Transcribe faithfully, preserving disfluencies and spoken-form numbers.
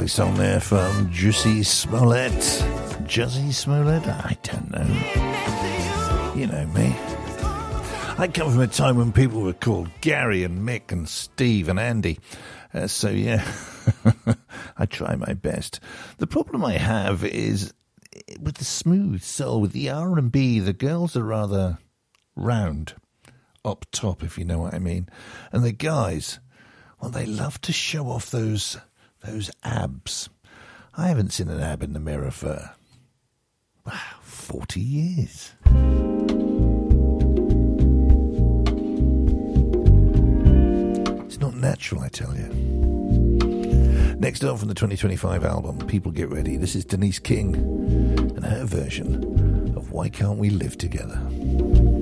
Lovely song there from Jussie Smollett. Jussie Smollett? I don't know. You know me. I come from a time when people were called Gary and Mick and Steve and Andy. Uh, so, yeah, I try my best. The problem I have is with the smooth soul, with the R and B, the girls are rather round, up top, if you know what I mean. And the guys, well, they love to show off those those abs. I haven't seen an ab in the mirror for, wow, forty years. It's not natural, I tell you. Next up from the twenty twenty-five album, People Get Ready, this is Denise King and her version of Why Can't We Live Together?